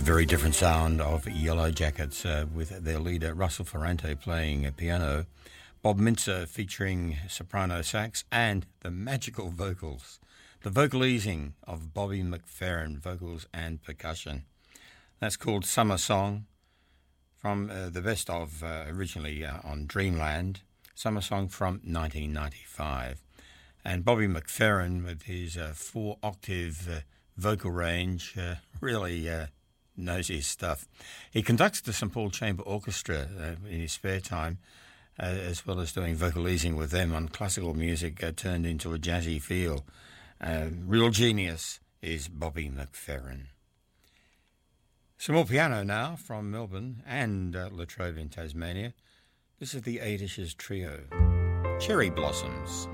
very different sound of Yellow Jackets with their leader Russell Ferrante playing piano, Bob Mintzer featuring soprano sax, and the magical vocals. The vocal easing of Bobby McFerrin, vocals and percussion. That's called Summer Song, from the best of originally on Dreamland, Summer Song from 1995. And Bobby McFerrin, with his 4-octave vocal range, really knows his stuff. He conducts the St Paul Chamber Orchestra in his spare time, as well as doing vocal easing with them on classical music turned into a jazzy feel. Real genius is Bobby McFerrin. Some more piano now from Melbourne and La Trobe in Tasmania. This is the Eight Issues Trio, Cherry Blossoms.